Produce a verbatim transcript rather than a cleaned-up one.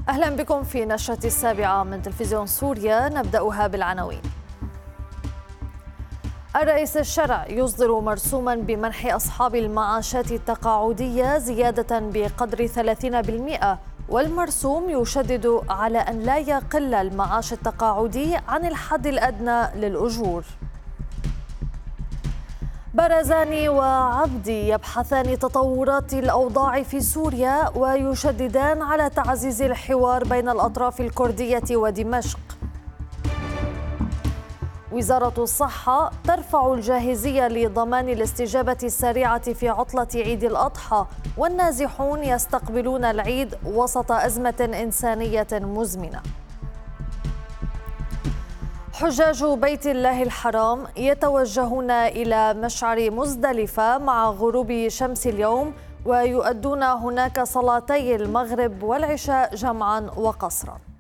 أهلا بكم في نشرة السابعة من تلفزيون سوريا، نبدأها بالعناوين. الرئيس الشرع يصدر مرسوما بمنح أصحاب المعاشات التقاعدية زيادة بقدر ثلاثين بالمئة، والمرسوم يشدد على أن لا يقل المعاش التقاعدي عن الحد الأدنى للأجور. بارزاني وعبدي يبحثان تطورات الأوضاع في سوريا ويشددان على تعزيز الحوار بين الأطراف الكردية ودمشق. وزارة الصحة ترفع الجاهزية لضمان الاستجابة السريعة في عطلة عيد الأضحى، والنازحون يستقبلون العيد وسط أزمة إنسانية مزمنة. حجاج بيت الله الحرام يتوجهون إلى مشعر مزدلفة مع غروب شمس اليوم، ويؤدون هناك صلاتي المغرب والعشاء جمعا وقصرا.